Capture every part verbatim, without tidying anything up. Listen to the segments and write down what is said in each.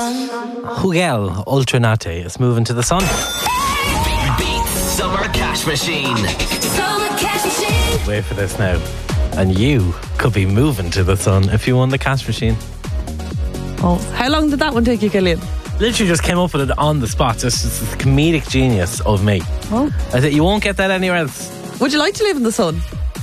sun. Hugel Ultranate is moving to the sun. Beat Summer Cash Machine. Summer cash machine. Wait for this now. And you could be moving to the sun if you won the cash machine. Oh, how long did that one take you, Killian? Literally just came up with it on the spot. This is the comedic genius of me. Oh. I said, you won't get that anywhere else. Would you like to live in the sun?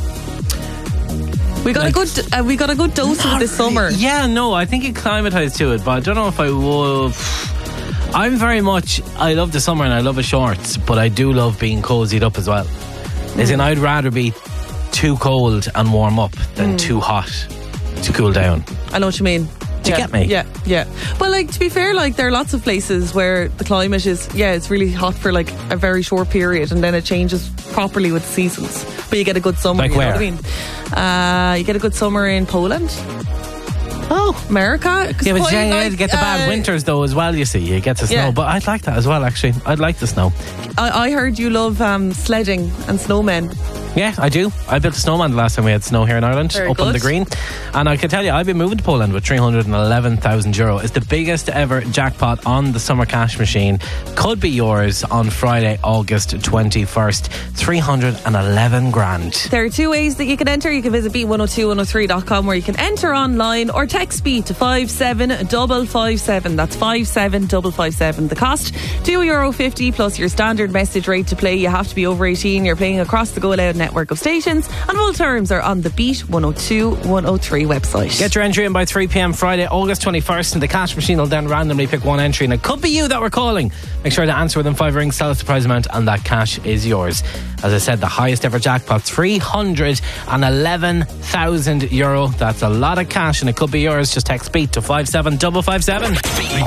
We got Like- a good, uh, we got a good dose of it this summer. Yeah, no, I think you acclimatise to it, but I don't know if I will. I'm very much, I love the summer and I love a shorts, but I do love being cozied up as well. As in, I'd rather be too cold and warm up than too hot to cool down. I know what you mean. Do you yeah. get me? Yeah, yeah. But like, to be fair, like there are lots of places where the climate is, yeah, it's really hot for like a very short period, and then it changes properly with the seasons. But you get a good summer. Like you where? know what I mean? Uh, you get a good summer in Poland. Oh, America. 'Cause yeah, but quite, yeah, like, you get the bad uh, winters though as well. You see, you get the snow, Yeah. but I'd like that as well. Actually, I'd like the snow. I, I heard you love um, sledding and snowmen. Yeah, I do. I built a snowman the last time we had snow here in Ireland, Very up on good. the green. And I can tell you, I've been moving to Poland with three hundred eleven thousand euro. It's the biggest ever jackpot on the Summer Cash Machine. Could be yours on Friday, August twenty-first. three hundred eleven grand. There are two ways that you can enter. You can visit beat one oh two one oh three dot com where you can enter online, or text Beat to five seven five five seven. That's five seven five five seven. The cost, two euro fifty plus your standard message rate to play. You have to be over eighteen. You're playing across the Go Loud network of stations, and all terms are on the Beat one oh two one oh three website. Get your entry in by three p.m. Friday, August twenty-first, and the cash machine will then randomly pick one entry, and it could be you that we're calling. Make sure to answer within five rings, tell us the prize amount, and that cash is yours. As I said, the highest ever jackpot, three hundred eleven thousand euro. That's a lot of cash, and it could be yours. Just text Beat to five seven five five seven.